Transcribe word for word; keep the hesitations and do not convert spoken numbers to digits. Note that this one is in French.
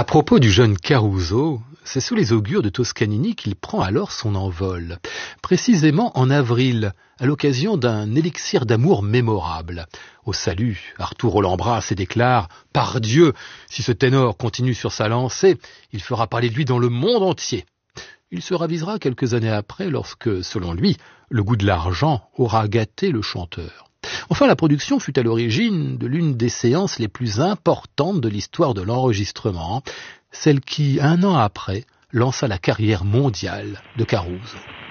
À propos du jeune Caruso, c'est sous les augures de Toscanini qu'il prend alors son envol. Précisément en avril, à l'occasion d'un élixir d'amour mémorable. Au salut, Arturo l'embrasse et déclare « Par Dieu, si ce ténor continue sur sa lancée, il fera parler de lui dans le monde entier ». Il se ravisera quelques années après lorsque, selon lui, le goût de l'argent aura gâté le chanteur. Enfin, la production fut à l'origine de l'une des séances les plus importantes de l'histoire de l'enregistrement, celle qui, un an après, lança la carrière mondiale de Caruso.